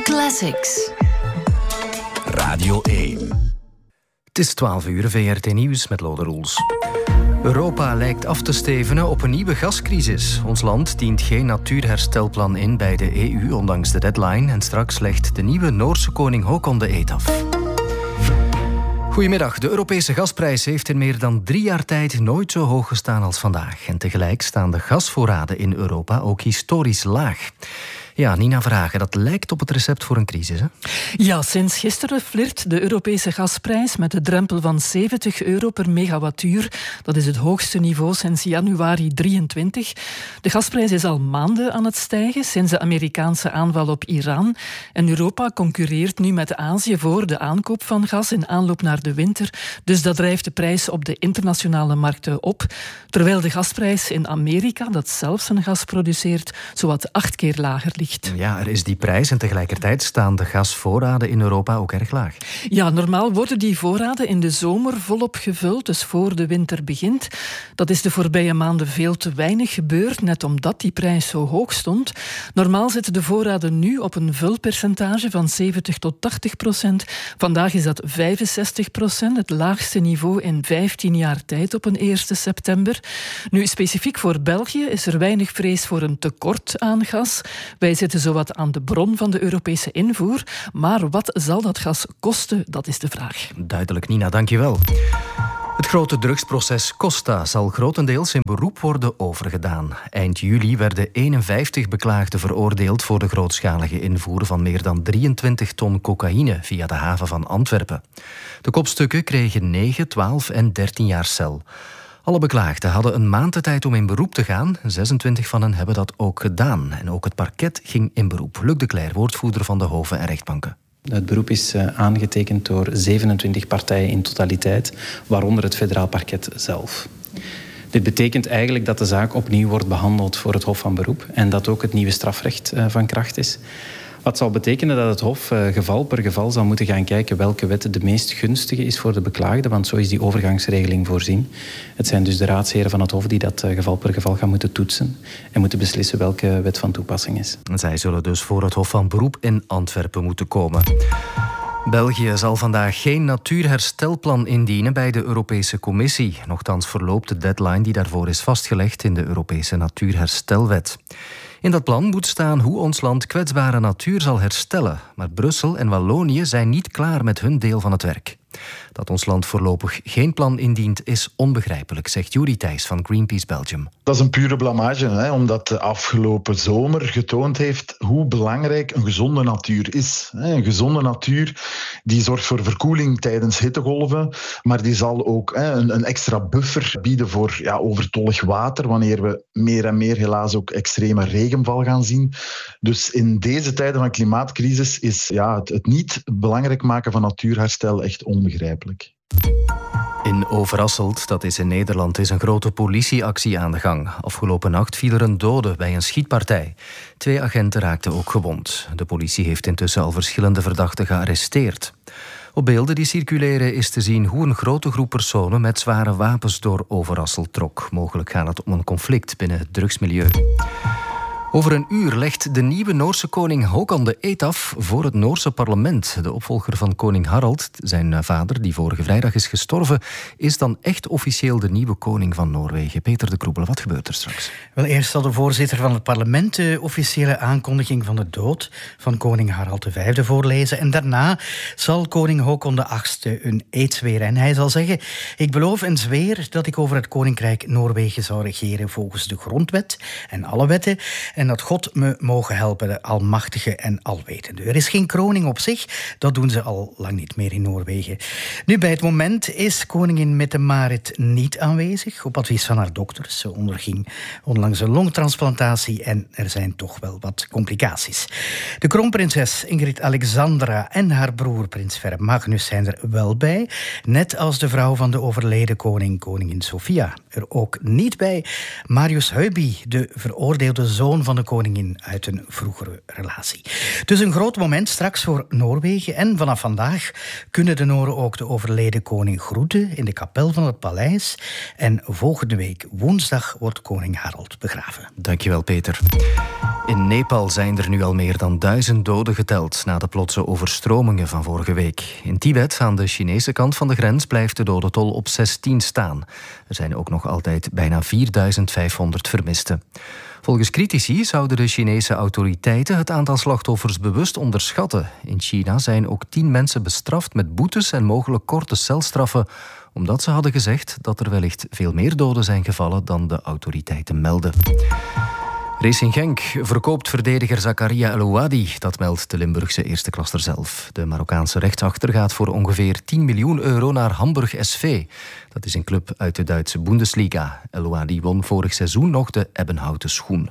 Classics. Radio 1. Het is 12 uur, VRT Nieuws met Lode Roels. Europa lijkt af te stevenen op een nieuwe gascrisis. Ons land dient geen natuurherstelplan in bij de EU, ondanks de deadline. En straks legt de nieuwe Noorse koning Håkon de eed af. Goedemiddag. De Europese gasprijs heeft in meer dan 3 jaar tijd nooit zo hoog gestaan als vandaag. En tegelijk staan de gasvoorraden in Europa ook historisch laag. Ja, Nina Verhagen, dat lijkt op het recept voor een crisis, hè? Ja, sinds gisteren flirt de Europese gasprijs met de drempel van €70 per megawattuur. Dat is het hoogste niveau sinds januari 23. De gasprijs is al maanden aan het stijgen sinds de Amerikaanse aanval op Iran. En Europa concurreert nu met Azië voor de aankoop van gas in aanloop naar de winter. Dus dat drijft de prijs op de internationale markten op. Terwijl de gasprijs in Amerika, dat zelf zijn gas produceert, zowat 8 keer lager ligt. Ja, er is die prijs en tegelijkertijd staan de gasvoorraden in Europa ook erg laag. Ja, normaal worden die voorraden in de zomer volop gevuld, dus voor de winter begint. Dat is de voorbije maanden veel te weinig gebeurd, net omdat die prijs zo hoog stond. Normaal zitten de voorraden nu op een vulpercentage van 70 tot 80%. Vandaag is dat 65%, het laagste niveau in 15 jaar tijd op een 1 september. Nu, specifiek voor België is er weinig vrees voor een tekort aan gas. Wij zitten zowat aan de bron van de Europese invoer. Maar wat zal dat gas kosten? Dat is de vraag. Duidelijk, Nina, dankjewel. Het grote drugsproces Costa zal grotendeels in beroep worden overgedaan. Eind juli werden 51 beklaagden veroordeeld voor de grootschalige invoer van meer dan 23 ton cocaïne via de haven van Antwerpen. De kopstukken kregen 9, 12 en 13 jaar cel. Alle beklaagden hadden een maand de tijd om in beroep te gaan. 26 van hen hebben dat ook gedaan. En ook het parket ging in beroep. Luc de Cler, woordvoerder van de Hoven en Rechtbanken. Het beroep is aangetekend door 27 partijen in totaliteit, waaronder het federaal parket zelf. Dit betekent eigenlijk dat de zaak opnieuw wordt behandeld voor het Hof van Beroep en dat ook het nieuwe strafrecht van kracht is. Wat zal betekenen dat het Hof geval per geval zal moeten gaan kijken welke wet de meest gunstige is voor de beklaagde, want zo is die overgangsregeling voorzien. Het zijn dus de raadsheren van het Hof die dat geval per geval gaan moeten toetsen en moeten beslissen welke wet van toepassing is. Zij zullen dus voor het Hof van Beroep in Antwerpen moeten komen. België zal vandaag geen natuurherstelplan indienen bij de Europese Commissie. Nochtans verloopt de deadline die daarvoor is vastgelegd in de Europese Natuurherstelwet. In dat plan moet staan hoe ons land kwetsbare natuur zal herstellen. Maar Brussel en Wallonië zijn niet klaar met hun deel van het werk. Dat ons land voorlopig geen plan indient is onbegrijpelijk, zegt Juri Thijs van Greenpeace Belgium. Dat is een pure blamage, omdat de afgelopen zomer getoond heeft hoe belangrijk een gezonde natuur is. Een gezonde natuur die zorgt voor verkoeling tijdens hittegolven, maar die zal ook een extra buffer bieden voor overtollig water, wanneer we meer en meer helaas ook extreme regenval gaan zien. Dus in deze tijden van klimaatcrisis is het niet belangrijk maken van natuurherstel echt onbegrijpelijk. In Overasselt, dat is in Nederland, is een grote politieactie aan de gang. Afgelopen nacht viel er een dode bij een schietpartij. 2 agenten raakten ook gewond. De politie heeft intussen al verschillende verdachten gearresteerd. Op beelden die circuleren is te zien hoe een grote groep personen met zware wapens door Overasselt trok. Mogelijk gaat het om een conflict binnen het drugsmilieu. Over een uur legt de nieuwe Noorse koning Håkon de eed af voor het Noorse parlement. De opvolger van koning Harald, zijn vader, die vorige vrijdag is gestorven, is dan echt officieel de nieuwe koning van Noorwegen. Peter de Kroebel, wat gebeurt er straks? Wel, eerst zal de voorzitter van het parlement de officiële aankondiging van de dood van koning Harald V voorlezen. En daarna zal koning Håkon VIII een eed zweren. En hij zal zeggen: ik beloof en zweer dat ik over het koninkrijk Noorwegen zal regeren volgens de grondwet en alle wetten. En dat God me mogen helpen, de almachtige en alwetende. Er is geen kroning op zich, dat doen ze al lang niet meer in Noorwegen. Nu, bij het moment is koningin Mette-Marit niet aanwezig, op advies van haar dokters. Ze onderging onlangs een longtransplantatie en er zijn toch wel wat complicaties. De kroonprinses Ingrid Alexandra en haar broer prins Ferm Magnus zijn er wel bij, net als de vrouw van de overleden koningin Sofia. Er ook niet bij Marius Høiby, de veroordeelde zoon van van de koningin uit een vroegere relatie. Dus een groot moment straks voor Noorwegen. En vanaf vandaag kunnen de Noren ook de overleden koning groeten in de kapel van het paleis. En volgende week woensdag wordt koning Harald begraven. Dankjewel, Peter. In Nepal zijn er nu al meer dan 1000 doden geteld na de plotse overstromingen van vorige week. In Tibet, aan de Chinese kant van de grens, blijft de dodentol op 16 staan. Er zijn ook nog altijd bijna 4500 vermisten. Volgens critici zouden de Chinese autoriteiten het aantal slachtoffers bewust onderschatten. In China zijn ook 10 mensen bestraft met boetes en mogelijk korte celstraffen, omdat ze hadden gezegd dat er wellicht veel meer doden zijn gevallen dan de autoriteiten melden. Racing Genk verkoopt verdediger Zakaria El Ouadi, dat meldt de Limburgse eerste klasser zelf. De Marokkaanse rechtsachter gaat voor ongeveer 10 miljoen euro naar Hamburg SV. Dat is een club uit de Duitse Bundesliga. El Ouadi won vorig seizoen nog de ebbenhouten schoen.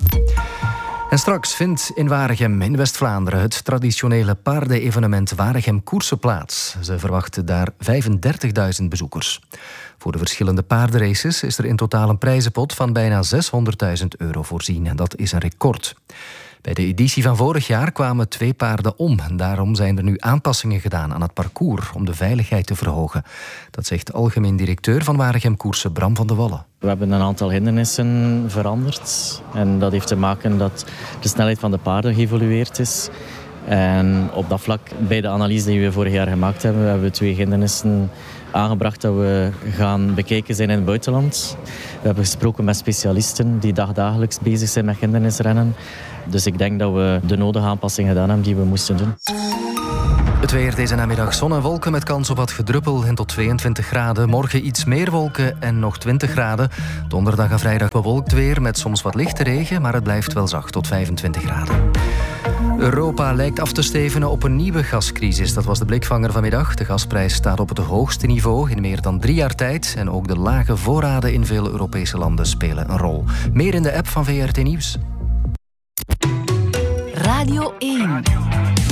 En straks vindt in Waregem in West-Vlaanderen het traditionele paardenevenement Waregem Koersen plaats. Ze verwachten daar 35.000 bezoekers. Voor de verschillende paardenraces is er in totaal een prijzenpot van bijna 600.000 euro voorzien. En dat is een record. Bij de editie van vorig jaar kwamen 2 paarden om. Daarom zijn er nu aanpassingen gedaan aan het parcours om de veiligheid te verhogen. Dat zegt algemeen directeur van Waregem Koersen, Bram van de Wallen. We hebben een aantal hindernissen veranderd. En dat heeft te maken dat de snelheid van de paarden geëvolueerd is. En op dat vlak, bij de analyse die we vorig jaar gemaakt hebben, hebben we 2 hindernissen aangebracht dat we gaan bekijken zijn in het buitenland. We hebben gesproken met specialisten die dagelijks bezig zijn met hindernisrennen. Dus ik denk dat we de nodige aanpassingen gedaan hebben die we moesten doen. Het weer deze namiddag: zon en wolken met kans op wat gedruppel en tot 22 graden. Morgen iets meer wolken en nog 20 graden. Donderdag en vrijdag bewolkt weer met soms wat lichte regen, maar het blijft wel zacht tot 25 graden. Europa lijkt af te stevenen op een nieuwe gascrisis. Dat was de blikvanger vanmiddag. De gasprijs staat op het hoogste niveau in meer dan 3 jaar tijd. En ook de lage voorraden in veel Europese landen spelen een rol. Meer in de app van VRT Nieuws. Radio 1.